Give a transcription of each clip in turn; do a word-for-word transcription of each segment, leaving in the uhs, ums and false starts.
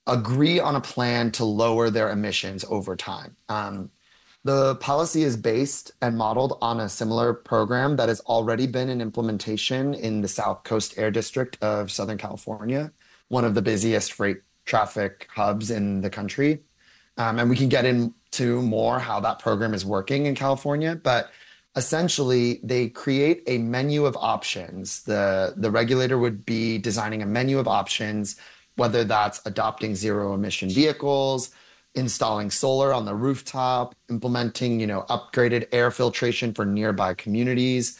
agree on a plan to lower their emissions over time. Um, the policy is based and modeled on a similar program that has already been in implementation in the South Coast Air District of Southern California, one of the busiest freight traffic hubs in the country. Um, and we can get into more how that program is working in California, but essentially they create a menu of options. The, the regulator would be designing a menu of options, whether that's adopting zero emission vehicles, installing solar on the rooftop, implementing, you know, upgraded air filtration for nearby communities.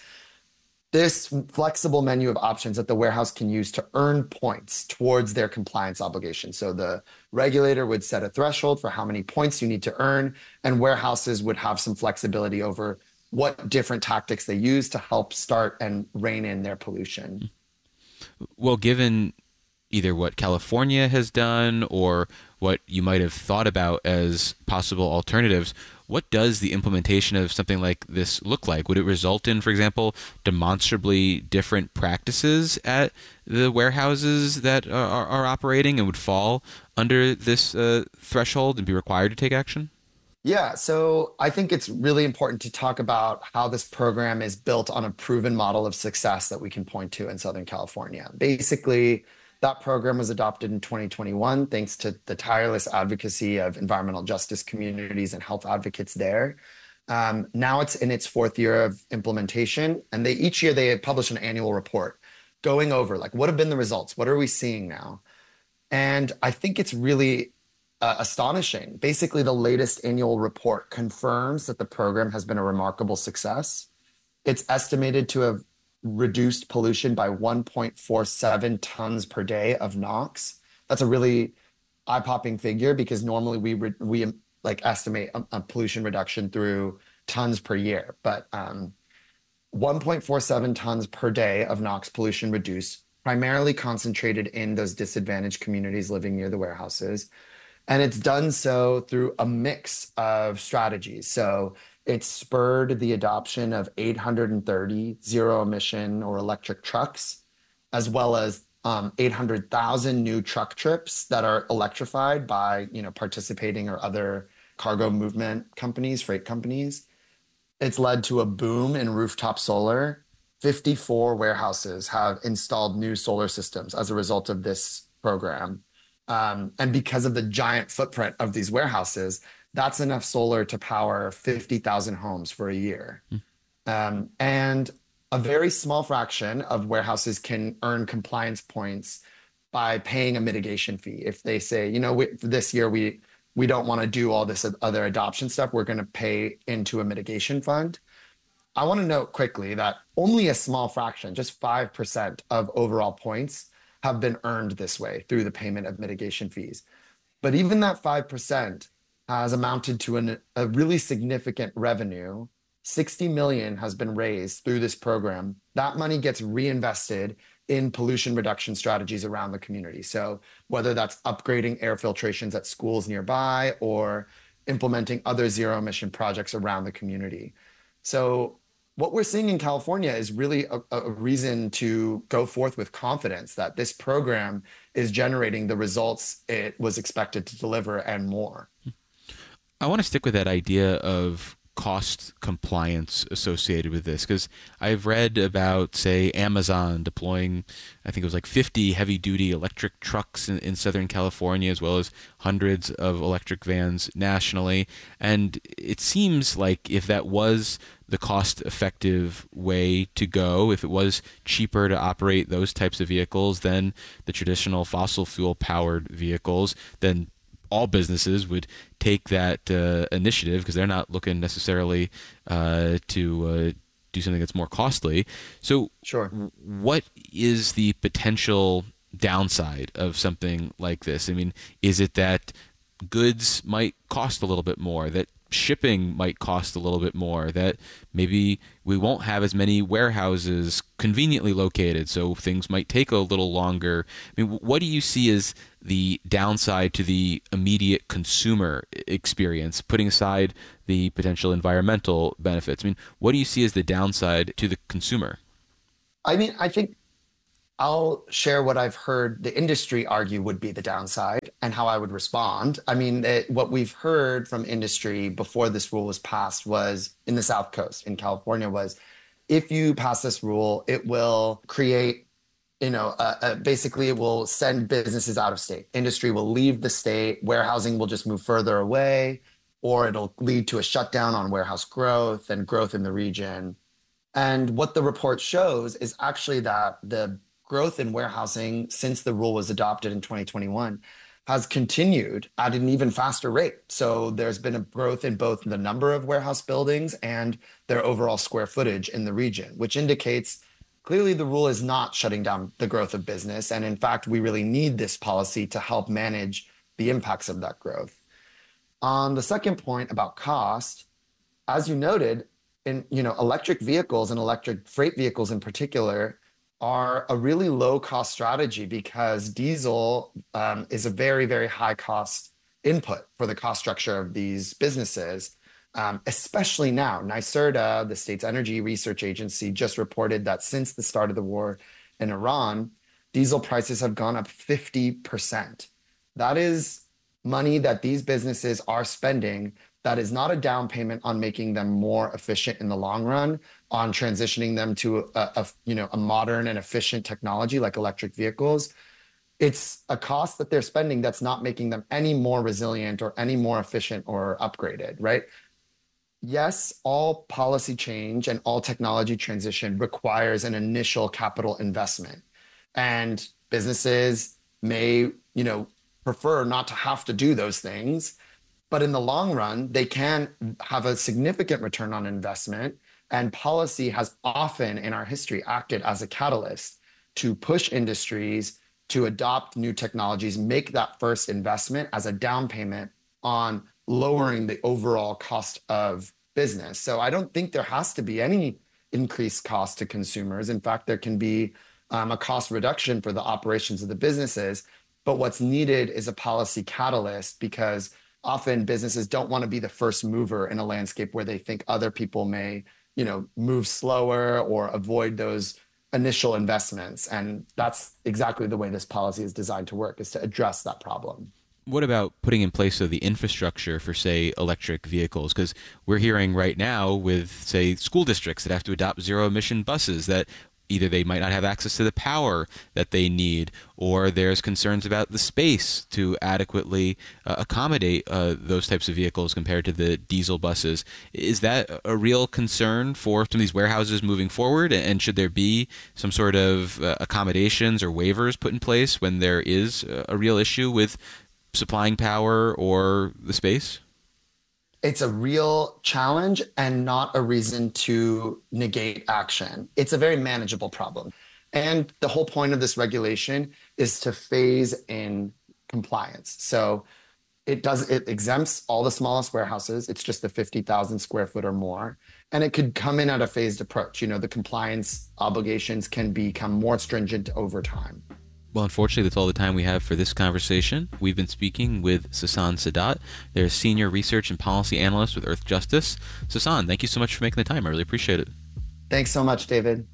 This flexible menu of options that the warehouse can use to earn points towards their compliance obligation. So the regulator would set a threshold for how many points you need to earn, and warehouses would have some flexibility over what different tactics they use to help start and rein in their pollution. Well, given either what California has done or what you might have thought about as possible alternatives, what does the implementation of something like this look like? Would it result in, for example, demonstrably different practices at the warehouses that are, are operating and would fall under this uh, threshold and be required to take action? Yeah, so I think it's really important to talk about how this program is built on a proven model of success that we can point to in Southern California. Basically, that program was adopted in twenty twenty-one thanks to the tireless advocacy of environmental justice communities and health advocates there. Um, now it's in its fourth year of implementation, and they each year they publish an annual report going over like what have been the results, what are we seeing now, and I think it's really uh, astonishing. Basically, the latest annual report confirms that the program has been a remarkable success. It's estimated to have reduced pollution by one point four seven tons per day of NOx. That's a really eye-popping figure because normally we re- we um, like estimate a, a pollution reduction through tons per year, but um, one point four seven tons per day of NOx pollution reduced, primarily concentrated in those disadvantaged communities living near the warehouses. And it's done so through a mix of strategies. So it spurred the adoption of eight hundred thirty zero emission or electric trucks, as well as um, eight hundred thousand new truck trips that are electrified by, you know, participating or other cargo movement companies, freight companies. It's led to a boom in rooftop solar. fifty-four warehouses have installed new solar systems as a result of this program. Um, and because of the giant footprint of these warehouses, that's enough solar to power fifty thousand homes for a year. Um, and a very small fraction of warehouses can earn compliance points by paying a mitigation fee. If they say, you know, we, this year we we don't want to do all this other adoption stuff, we're going to pay into a mitigation fund. I want to note quickly that only a small fraction, just five percent of overall points have been earned this way through the payment of mitigation fees. But even that five percent has amounted to an, a really significant revenue. sixty million has been raised through this program. That money gets reinvested in pollution reduction strategies around the community. So whether that's upgrading air filtrations at schools nearby or implementing other zero emission projects around the community. So what we're seeing in California is really a, a reason to go forth with confidence that this program is generating the results it was expected to deliver and more. I want to stick with that idea of cost compliance associated with this because I've read about, say, Amazon deploying, I think it was like fifty heavy duty electric trucks in, in Southern California, as well as hundreds of electric vans nationally. And it seems like if that was the cost effective way to go, if it was cheaper to operate those types of vehicles than the traditional fossil fuel powered vehicles, then all businesses would take that uh, initiative because they're not looking necessarily uh, to uh, do something that's more costly. So, Sure. what is the potential downside of something like this? I mean, is it that goods might cost a little bit more, that shipping might cost a little bit more, that maybe we won't have as many warehouses conveniently located, so things might take a little longer? I mean, what do you see as the downside to the immediate consumer experience, putting aside the potential environmental benefits? I mean, what do you see as the downside to the consumer? I mean, I think I'll share what I've heard the industry argue would be the downside. and how I would respond. I mean, it, what we've heard from industry before this rule was passed was in the South Coast, in California, was if you pass this rule, it will create, you know, uh, uh, basically it will send businesses out of state. Industry will leave the state, warehousing will just move further away, or it'll lead to a shutdown on warehouse growth and growth in the region. And what the report shows is actually that the growth in warehousing since the rule was adopted in twenty twenty-one has continued at an even faster rate. So there's been a growth in both the number of warehouse buildings and their overall square footage in the region, which indicates clearly the rule is not shutting down the growth of business. And in fact, we really need this policy to help manage the impacts of that growth. On the second point about cost, as you noted, in you know, electric vehicles and electric freight vehicles in particular are a really low cost strategy because diesel um, is a very, very high cost input for the cost structure of these businesses, um, especially now. NYSERDA, the state's energy research agency, just reported that since the start of the war in Iran, diesel prices have gone up fifty percent. That is money that these businesses are spending that is not a down payment on making them more efficient in the long run, on transitioning them to a, a you know a modern and efficient technology like electric vehicles. It's a cost that they're spending that's not making them any more resilient or any more efficient or upgraded, right? Yes, all policy change and all technology transition requires an initial capital investment. And businesses may, you know, prefer not to have to do those things. But in the long run, they can have a significant return on investment. And policy has often in our history acted as a catalyst to push industries to adopt new technologies, make that first investment as a down payment on lowering the overall cost of business. So I don't think there has to be any increased cost to consumers. In fact, there can be um, a cost reduction for the operations of the businesses. But what's needed is a policy catalyst because often businesses don't want to be the first mover in a landscape where they think other people may, you know, move slower or avoid those initial investments. And that's exactly the way this policy is designed to work, is to address that problem. What about putting in place of the infrastructure for, say, electric vehicles? Because we're hearing right now with, say, school districts that have to adopt zero-emission buses that either they might not have access to the power that they need, or there's concerns about the space to adequately uh, accommodate uh, those types of vehicles compared to the diesel buses. Is that a real concern for some of these warehouses moving forward? And should there be some sort of uh, accommodations or waivers put in place when there is a real issue with supplying power or the space? It's a real challenge and not a reason to negate action. It's a very manageable problem. And the whole point of this regulation is to phase in compliance. So it does it exempts all the smallest warehouses. It's just the fifty thousand square foot or more. And it could come in at a phased approach. You know, the compliance obligations can become more stringent over time. Well, unfortunately, that's all the time we have for this conversation. We've been speaking with Sasan Sadat. They're a senior research and policy analyst with Earthjustice. Sasan, thank you so much for making the time. I really appreciate it. Thanks so much, David.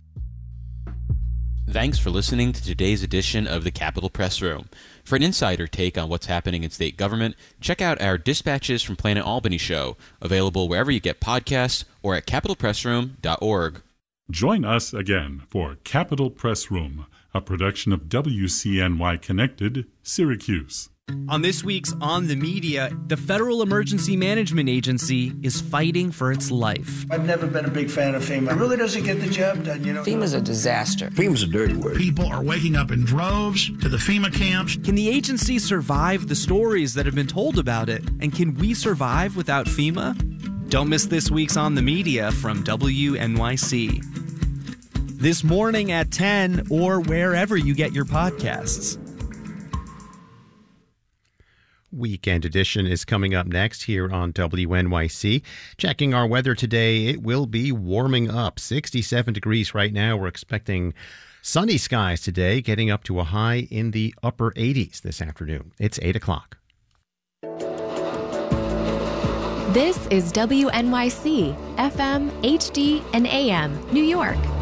Thanks for listening to today's edition of the Capitol Press Room. For an insider take on what's happening in state government, check out our Dispatches from Planet Albany show, available wherever you get podcasts or at capitol press room dot org. Join us again for Capitol Press Room, a production of W C N Y Connected, Syracuse. On this week's On the Media, the Federal Emergency Management Agency is fighting for its life. I've never been a big fan of FEMA. It really doesn't get the job done, you know. FEMA's a disaster. FEMA's a dirty word. People are waking up in droves to the FEMA camps. Can the agency survive the stories that have been told about it? And can we survive without FEMA? Don't miss this week's On the Media from W N Y C. This morning at ten or wherever you get your podcasts. Weekend Edition is coming up next here on W N Y C. Checking our weather today, it will be warming up. sixty-seven degrees right now. We're expecting sunny skies today, getting up to a high in the upper eighties this afternoon. It's eight o'clock. This is W N Y C, F M, H D, and A M, New York.